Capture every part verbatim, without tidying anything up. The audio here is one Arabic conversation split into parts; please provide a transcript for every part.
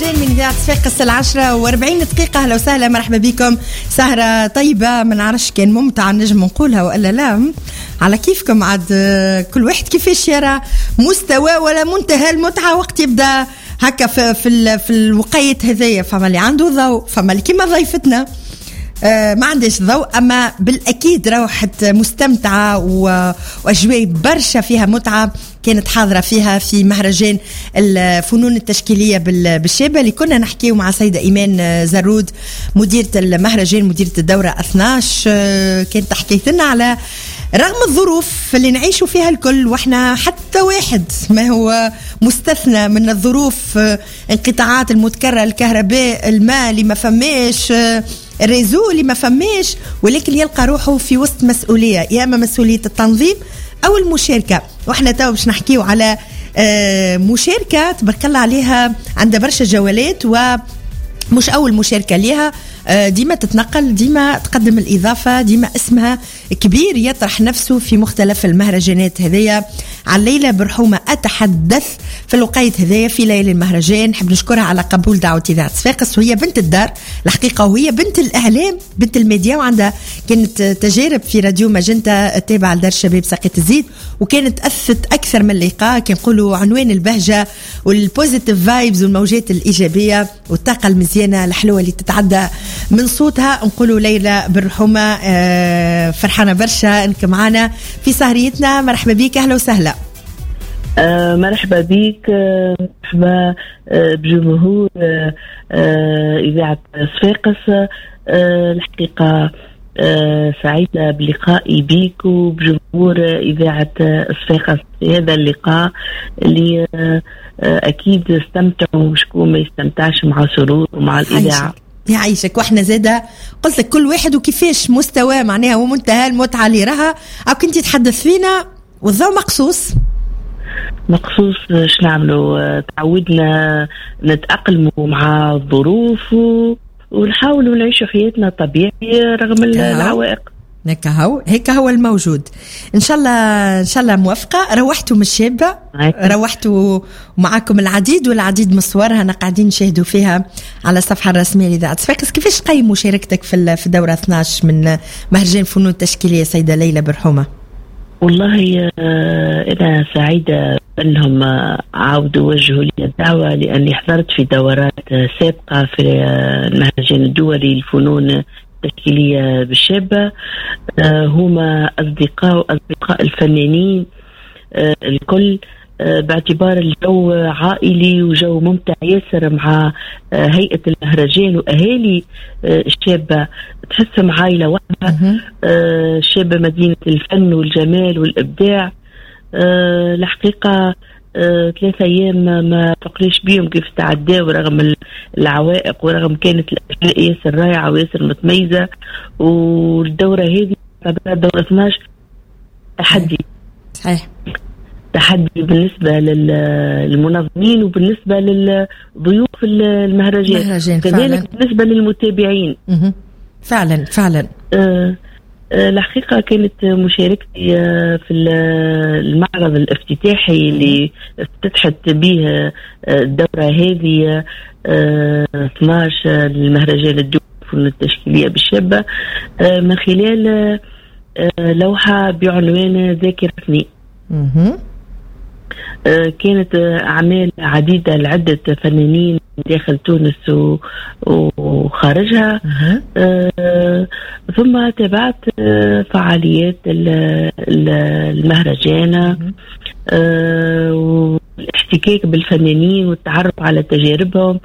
مهرجان من إذاعة صفاقس العشرة وأربعين دقيقة. أهلا وسهلا، مرحبا بكم. سهرة طيبة، ما نعرفش كان ممتعة نجم نقولها ولا لا، على كيفكم عاد، كل واحد كيفاش يرى مستوى ولا منتهى المتعة وقت يبدأ هكا في في, في الوقيت هذايا. فما اللي عنده ضوء، فما اللي كيما ضيفتنا آه ما عندش ضوء، أما بالأكيد روحت مستمتعة وأجواء برشا فيها متعة كانت حاضرة فيها في مهرجان الفنون التشكيلية بالشابة اللي كنا نحكيه مع سيدة إيمان زرود مديرة المهرجان، مديرة الدورة اثناعش. كانت حكيت لنا على رغم الظروف اللي نعيشوا فيها الكل، واحنا حتى واحد ما هو مستثنى من الظروف، انقطاعات المتكررة، الكهرباء، الماء اللي ما فماش، الريزو اللي ما فماش، ولكن يلقى روحه في وسط مسؤولية، يا اما مسؤولية التنظيم او المشاركة. واحنا تو باش نحكيو على مشاركة تبارك الله عليها عندها برشا جولات، ومش اول مشاركة ليها، ديما تتنقل، ديما تقدم الإضافة، ديما اسمها كبير يطرح نفسه في مختلف المهرجانات هذية. عن ليلى برحومة أتحدث في الوقيت هذية في ليلة المهرجان. نحب نشكرها على قبول دعوة إذاعة صفاقس، وهي بنت الدار الحقيقة، وهي بنت الإعلام، بنت الميديا، وعندها كانت تجارب في راديو ماجنتا التابعة لدار الشباب ساقية الزيت، وكانت أثت أكثر من لقاء كنقولوا عنوان البهجة والبوزيتيف فايبز والموجات الإيجابية والطاقة المزيانة الحلوة اللي تتعدى من صوتها. نقولوا ليلى برحومة آه فرحانة برشا انك معنا في سهريتنا. مرحبا بيك، اهلا وسهلا. آه مرحبا بيك، آه مرحبا آه بجمهور آه آه إذاعة صفاقس. آه الحقيقة آه سعيدة بلقائي بيك وبجمهور إذاعة صفاقس في هذا اللقاء اللي آه آه أكيد استمتعوا، وشكون ما يستمتعش مع سرور ومع الإذاعة. يعيشك. واحنا زاده قلت لك كل واحد وكيفاش مستوى معناها ومنتهى المتعه اللي راها، او كنتي تحدث فينا والضوء مقصوص مقصوص اش نعملوا، تعودنا نتأقلموا مع الظروف ونحاولوا نعيشوا حياتنا طبيعي رغم العوائق. هيك هو هيك هو الموجود. ان شاء الله ان شاء الله موفقه. روحتوا من الشابه، روحتوا معكم العديد والعديد من صورها انا قاعدين نشاهدوا فيها على الصفحه الرسميه لإذاعة صفاقس. كيفاش قيم مشاركتك في في الدوره اثناعش من مهرجان فنون التشكيليه سيده ليلى برحومه؟ والله انا سعيده انهم عاودوا وجهوا لي الدعوه، لاني حضرت في دورات سابقه في المهرجان الدولي للفنون التشكيلية بالشابة. آه هما أصدقاء وأصدقاء الفنانين آه الكل، آه باعتبار الجو عائلي وجو ممتع ياسر مع آه هيئة المهرجان وأهالي آه الشابة، تحسهم عائلة واحدة. آه شابة مدينة الفن والجمال والإبداع. آه الحقيقة آه، ثلاثة أيام ما تقليش بيهم كيف تعداوا رغم العوائق، ورغم كانت الأجواء ياسر رائعة وياسر متميزة. والدورة هذه دورة اثناعش تحدي، صحيح تحدي بالنسبة للمنظمين وبالنسبة للضيوف المهرجان، كذلك بالنسبة للمتابعين. فعلا فعلا آه الحقيقة كانت مشاركتي في المعرض الافتتاحي اللي افتتحت به الدورة هذه اثناعش المهرجان الدولي للفنون التشكيلية بالشابة من خلال لوحة بعنوان ذاكرتني. كانت أعمال عديدة لعدة فنانين داخل تونس وخارجها. آه ثم تابعت آه فعاليات المهرجان آه والاحتكاك بالفنانين والتعرف على تجاربهم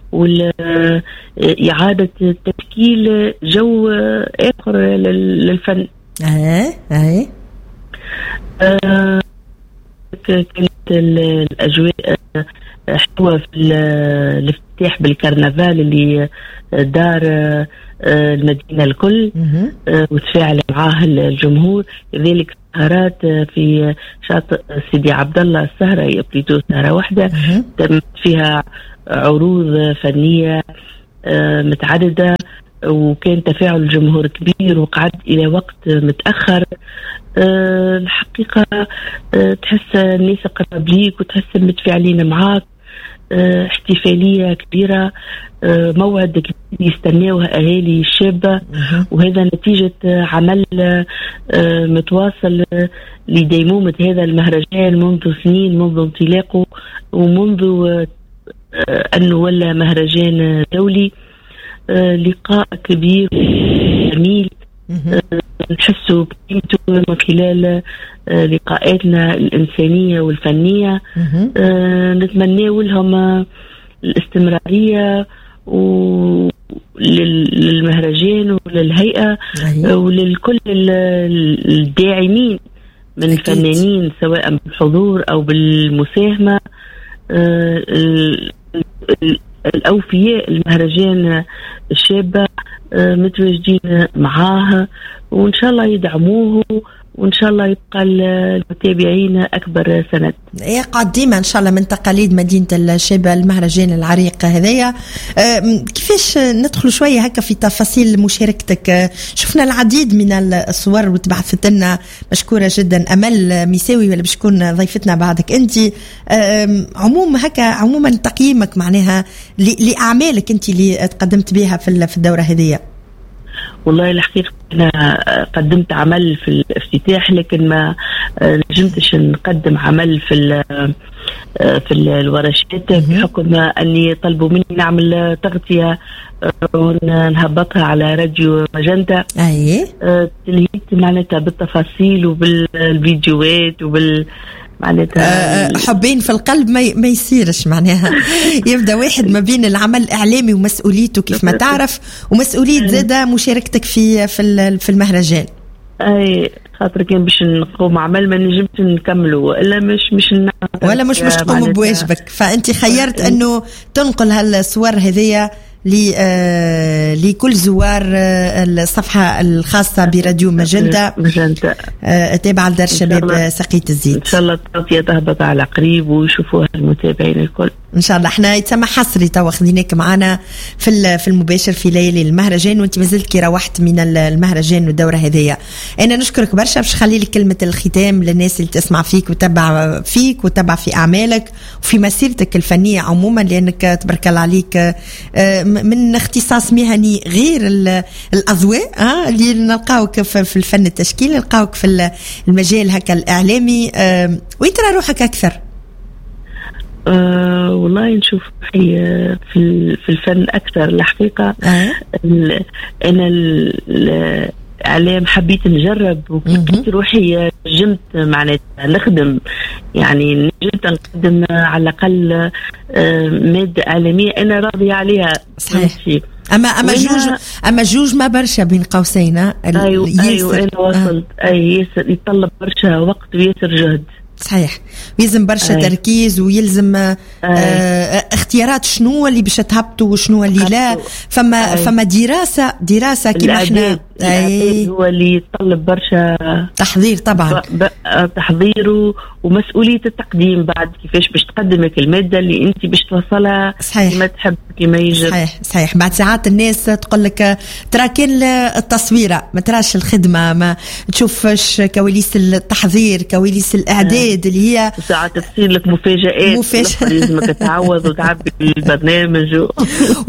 وإعادة تشكيل جو آخر للفن. آه آه آه كانت الأجواء حلوة في الافتتاح بالكرنفال اللي دار المدينة الكل وتفاعل معاه الجمهور. كذلك سهرات في شاطئ سيدي عبد الله، السهرة هي بليتو سهرة واحدة تمت فيها عروض فنية متعددة، وكان تفاعل الجمهور كبير وقعد إلى وقت متأخر. أه الحقيقة أه تحس الناس قرب ليك وتحس متفاعلين معاك. احتفالية كبيرة، موعد كبير يستناوها أهالي الشابة، وهذا نتيجة عمل متواصل لديمومة هذا المهرجان منذ سنين، منذ انطلاقه ومنذ أنه ولا مهرجان دولي. لقاء كبير جميل نحسوا بقيمته من خلال لقاءاتنا الإنسانية والفنية. نتمنى لهم الاستمرارية للمهرجان وللهيئة وللكل الداعمين من الفنانين سواء بالحضور أو بالمساهمة، الأوفياء المهرجان الشابة متواجدين معاه، وإن شاء الله يدعموه، وإن شاء الله يبقى المتابعين أكبر سند. يقعد ديما إن شاء الله من تقاليد مدينة الشابة المهرجان العريق هذايا. كيفاش ندخل شوية هكا في تفاصيل مشاركتك؟ شفنا العديد من الصور وتبعثت لنا، مشكورة جدا أمل ميساوي ولا باش تكون ضيفتنا بعدك أنت. عموم هكا عموما تقييمك معناها لأعمالك أنت اللي تقدمت بها في الدورة هذية. والله الحقيقة أنا قدمت عمل في الافتتاح، لكن ما نجمتش نقدم عمل في في الورشات بحكم أني طلبوا مني نعمل تغطية ونهبطها على راديو مجنتا. أيه. تلهيت معناتها بالتفاصيل وبالفيديوهات وبال معناتها حبين في القلب ما ما يصيرش معناها. يبدا واحد ما بين العمل الاعلامي ومسؤوليته كيف ما تعرف، ومسؤوليه زاده مشاركتك في في في المهرجان. اي خاطر كان باش نقوم عمل ما نجمش نكمله، ولا مش مش ولا مش مش تقوم بواجبك، فانت خيرت انه تنقل هالصور هذيا لكل زوار الصفحة الخاصة براديو مجنتا مجنتا تابعة لدار الشباب سقية الزيت. إن شاء الله التغطية تهبط على قريب ويشوفوها المتابعين الكل إن شاء الله. احنا يتسمى حصري تو خذيناك معنا في في المباشر في ليالي المهرجان، وانت مازلت كي روحت من المهرجان والدورة هذية. أنا نشكرك برشا، باش خلي لك كلمة الختام للناس اللي تسمع فيك وتتبع فيك وتتبع في أعمالك وفي مسيرتك الفنية عموما، لأنك تبارك الله عليك من اختصاص مهني غير الأضواء اه اللي نلقاوك في الفن التشكيلي، نلقاوك في المجال هكا الإعلامي. اه وين ترى روحك أكثر؟ أه والله نشوف في في الفن أكثر الحقيقة. أه. أنا الإعلام حبيت نجرب وكنت روحي نجمت معناتها نخدم، يعني نجمت نقدم على الأقل مادة إعلامية أنا راضية عليها. صحيح. أما أما جوج أما جوج ما برشا بين قوسين. أيوة أيوة أنا وصلت. آه. أي يطلب برشا وقت وياسر جهد. صحيح، ويلزم برشا آه. تركيز، ويلزم آه. آه اختيارات شنو اللي باش تهبطوا وشنو اللي لا. فما آه. فما دراسه دراسه كيما احنا أي هو اللي يتطلب برشا تحضير طبعا، تحضيره ومسؤوليه التقديم بعد، كيفاش باش تقدمك الماده اللي انت باش توصلها كما تحب كما يجب. صحيح صحيح. بعد ساعات الناس تقول لك ترى كان التصويره ما تراش الخدمه، ما تشوفش كواليس التحضير، كواليس الاعداد آه. اللي هي ساعات تصير لك مفاجآت مفاجأة. لازمك تعوض وتعبي البرنامج و...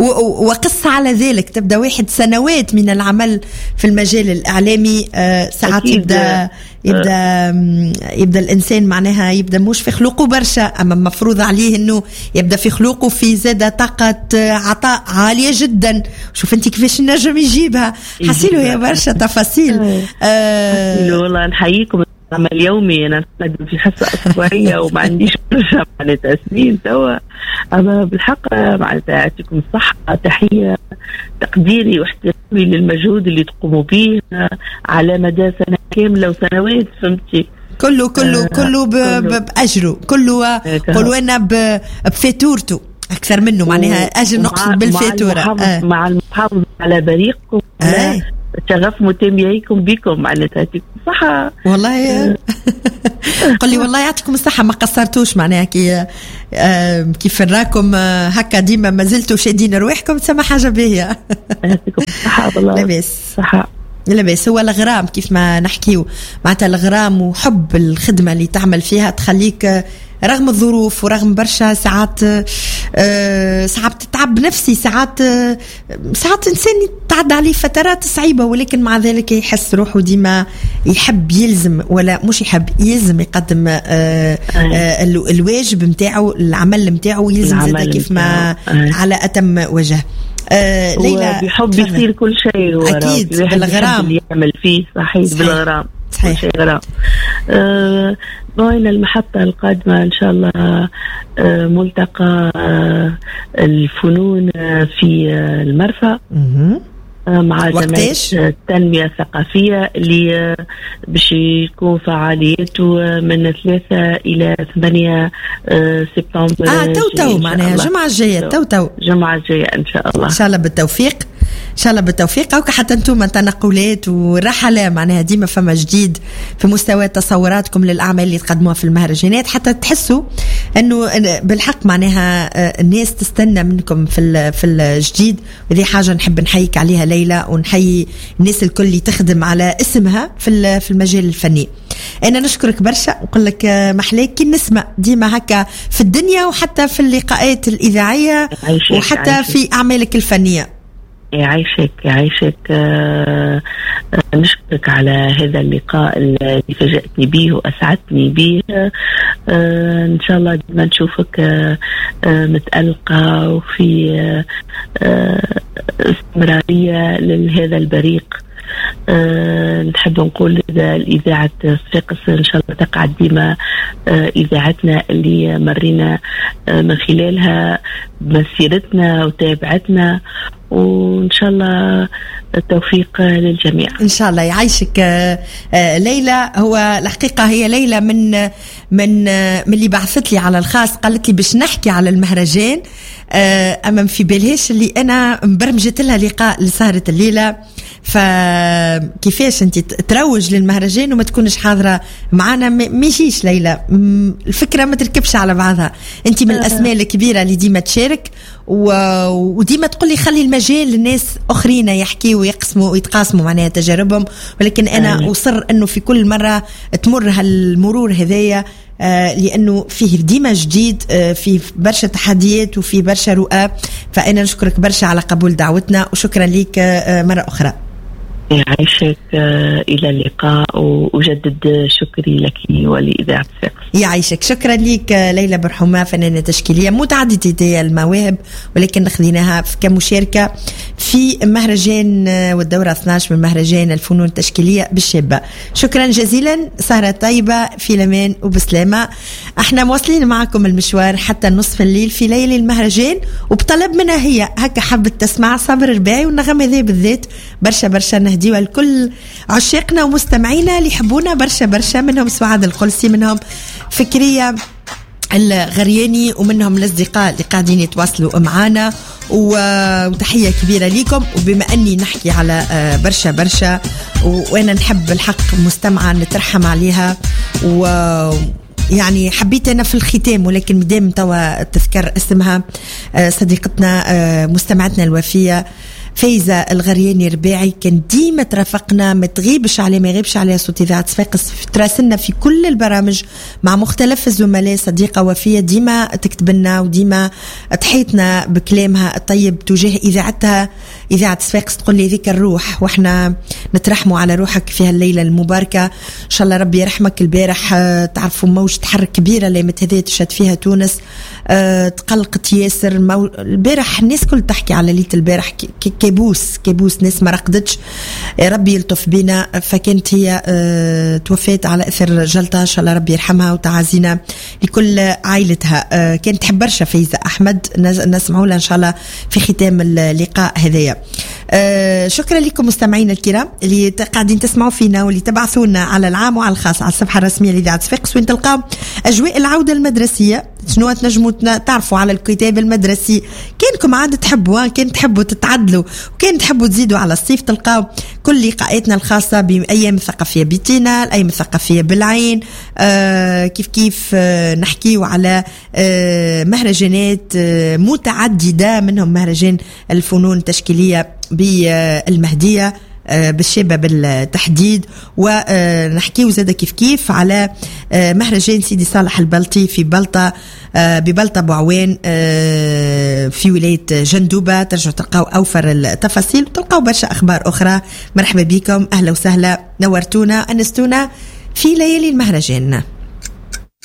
وقصة على ذلك تبدأ واحد سنوات من العمل في المجال الإعلامي. آه ساعات أكيد. يبدأ يبدأ آه. يبدأ الإنسان معناها يبدأ مش في خلقه برشا، أما مفروض عليه إنه يبدأ في خلقه في زادة طاقة عطاء عالية جدا. شوف أنت كيفاش النجم يجيبها، حسيله يا برشا تفاصيل. آه والله نحييكم. عمل يومي أنا نقدم في حصة أسبوعية وما عنديش برشا معناتها سنين توا، أما بالحق معناتها يعطيكم الصحة، تحية تقديري واحترامي للمجهود اللي تقوموا به على مدى سنة كاملة وسنوات، فهمتي؟ كله كله آه كله بأجره، كله قولوا لنا بفاتورته أكثر منه، معناها أجر نقصد بالفاتورة. مع, آه. مع المحافظة على بريقكم. آه. شغف متابعيكم بكم معناتها يعطيكم الصحة والله. قل لي والله يعطيكم الصحة، ما قصرتوش معناها كي كيف نراكم هكا ديما ما زلتوا شادين رواحكم، تسمى حاجة باهية. يعطيكم الصحة والله. لاباس صحة. لاباس. هو الغرام كيف ما نحكيو معناتها الغرام وحب الخدمة اللي تعمل فيها تخليك رغم الظروف ورغم برشا ساعات أه ساعات تتعب نفسي، ساعات أه ساعات إنسان تعد عليه فترات صعيبة، ولكن مع ذلك يحس روحه ديما يحب يلزم ولا مش يحب يلزم يقدم أه أه الواجب متاعه، العمل متاعه يلزم زاده كيف ما على أتم وجه. آه ليلى بيحب يصير كل شيء أكيد بالغرام اللي يعمل فيه صحيح, صحيح. بالغرام صحيح كل شيء غرام. آه وين المحطة القادمة إن شاء الله آه ملتقى آه الفنون في آه المرفأ مع جمعية التنمية الثقافية اللي باش يكون فعاليته من ثلاثة إلى ثمانية سبتمبر. آه تو تو معناها جمعة الجاية تو تو جمعة الجاية إن شاء الله. إن شاء الله بالتوفيق إن شاء الله بالتوفيق. أو حتى أنتم تنقلات ورحلة معناها ديما فما جديد في مستوى تصوراتكم للأعمال اللي تقدموها في المهرجانات، حتى تحسوا أنه بالحق معناها الناس تستنى منكم في في الجديد، وذي حاجة نحب نحييك عليها ليلى، ونحيي الناس الكل اللي تخدم على اسمها في في المجال الفني. أنا نشكرك برشا ونقول لك محلاك كي نسمع ديما هكا في الدنيا وحتى في اللقاءات الإذاعية وحتى عايشك. في أعمالك الفنية. يعيشك يعيشك آه آه نشكرك على هذا اللقاء اللي فاجأتني به وأسعدتني به. آه إن شاء الله ديما نشوفك آه آه متألقة وفي آه آه استمرارية لهذا البريق. أه نحب نقول الإذاعة صفاقس إن شاء الله تقعد ديما أه إذاعتنا اللي مرينا أه من خلالها مسيرتنا وتابعتنا، وإن شاء الله التوفيق للجميع إن شاء الله. يعيشك أه ليلى. هو الحقيقة هي ليلى من من من اللي بعثت لي على الخاص قالت لي باش نحكي على المهرجان، أه أما في بالهاش اللي أنا مبرمجت لها لقاء لسهرة الليلة، فكيفاش انت تروج للمهرجان وما تكونش حاضرة معنا؟ ميجيش ليلى، الفكرة ما تركبش على بعضها. انت من الأسماء الكبيرة اللي ديما تشارك وديما تقول لي خلي المجال للناس أخرين يحكيوا ويقسموا ويتقاسموا معناها تجاربهم، ولكن أنا أصر أنه في كل مرة تمر هالمرور هذايا آه لأنه فيه ديما جديد، آه فيه برشا تحديات وفيه برشا رؤى. فأنا نشكرك برشا على قبول دعوتنا وشكرا لك آه مرة أخرى. يعيشك آه إلى اللقاء، وأجدد شكري لك ولإذاعة صفاقس. يعيشك. شكرا لك آه ليلى برحومة، فنانة تشكيلية متعددة المواهب ولكن خذيناها كمشاركة في مهرجان آه والدورة اثني عشر من مهرجان الفنون التشكيلية بالشابة. شكرا جزيلا، سهرة طيبة في الأمان وبسلامة. احنا مواصلين معكم المشوار حتى نصف الليل في ليالي المهرجان، وبطلب منها هي هكا حبت تسمع صابر رباعي والنغمة ذي بالذات برشا برشا نهديها لكل عشاقنا ومستمعينا اللي يحبونا برشا برشا، منهم سعاد القلسي، منهم فكرية الغرياني، ومنهم الأصدقاء اللي قاعدين يتواصلوا معانا، وتحية كبيرة لكم. وبما أني نحكي على برشا برشا وأنا نحب الحق مستمعة نترحم عليها، و يعني حبيت أنا في الختام ولكن مدام توا تذكر اسمها صديقتنا مستمعتنا الوفية فايزة الغرياني رباعي، كان ديما ترافقنا، ما تغيبش عليه ما يغيبش عليه صوت إذاعة صفاقس، تراسلنا في كل البرامج مع مختلف الزملاء، صديقة وفية ديما تكتب لنا وديما تحيطنا بكلامها الطيب تجاه إذاعتها إذاعة صفاقس. تقول لي ذيك الروح واحنا نترحموا على روحك في هالليلة المباركة، إن شاء الله ربي يرحمك. البارح تعرفوا موجة حر كبيرة اللي متهذية تشهد فيها تونس، أه تقلقت ياسر. مو... البارح الناس كل تحكي على ليلة البارح ك... كابوس كابوس، ناس ما رقدتش، ربي يلطف بينا. فكانت هي أه توفيت على اثر جلطة، ان شاء الله ربي يرحمها، وتعازينا لكل عائلتها. أه كانت تحب برشا فايزة احمد، نسمعوا لها ان شاء الله في ختام اللقاء هذايا. أه شكرا لكم مستمعينا الكرام اللي قاعدين تسمعوا فينا واللي تبعثونا على العام وعلى الخاص على الصفحة الرسمية لإذاعة صفاقس، وين تلقاو أجواء العودة المدرسية. شنو تنجموا تعرفوا على الكتاب المدرسي، كانكم عاد تحبوا كان تحبوا تتعدلوا وكان تحبوا تزيدوا على الصيف، تلقاو كل لقاءاتنا الخاصة بأيام الثقافية بتينا، الأيام الثقافية بالعين، آه كيف كيف آه نحكيوا على آه مهرجانات آه متعددة، منهم مهرجان الفنون التشكيلية بالمهدية بالشابة بالتحديد. ونحكيو زادة كيف كيف على مهرجان سيدي صالح البلطي في بلطة ببلطة بوعوان في ولاية جندوبة. ترجعوا تلقاو أوفر التفاصيل وتلقاو برشا أخبار أخرى. مرحبا بكم، أهلا وسهلا، نورتونا أنستونا في ليالي المهرجان.